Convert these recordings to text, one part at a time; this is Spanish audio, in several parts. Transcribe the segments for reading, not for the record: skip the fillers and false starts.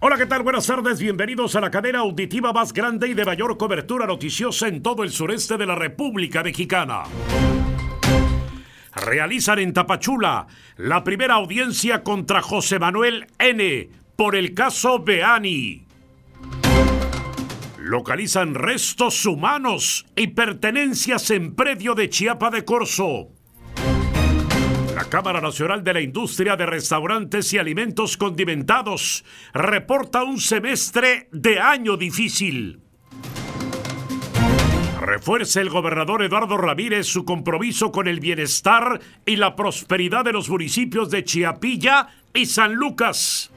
Hola, ¿qué tal? Buenas tardes, bienvenidos a la cadena auditiva más grande y de mayor cobertura noticiosa en todo el sureste de la República Mexicana. Realizan en Tapachula la primera audiencia contra José Manuel N. por el caso Beani. Localizan restos humanos y pertenencias en predio de Chiapa de Corzo. La Cámara Nacional de la Industria de Restaurantes y Alimentos Condimentados reporta un semestre de año difícil. Refuerza el gobernador Eduardo Ramírez su compromiso con el bienestar y la prosperidad de los municipios de Chiapilla y San Lucas.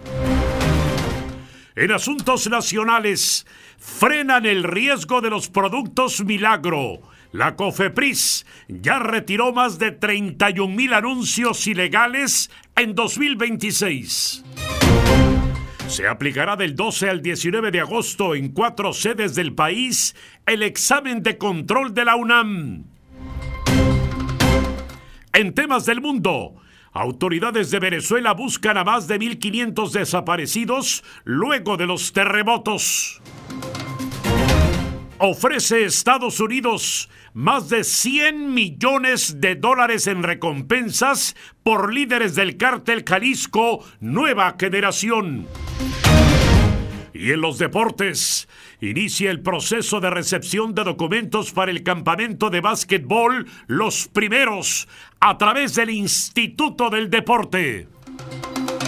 En asuntos nacionales, frenan el riesgo de los productos Milagro. La COFEPRIS ya retiró más de 31,000 anuncios ilegales en 2026. Se aplicará del 12 al 19 de agosto en 4 sedes del país el examen de control de la UNAM. En temas del mundo, autoridades de Venezuela buscan a más de 1,500 desaparecidos luego de los terremotos. Ofrece Estados Unidos más de $100 millones en recompensas por líderes del cártel Jalisco Nueva Generación. Y en los deportes, inicia el proceso de recepción de documentos para el campamento de básquetbol Los Primeros a través del Instituto del Deporte.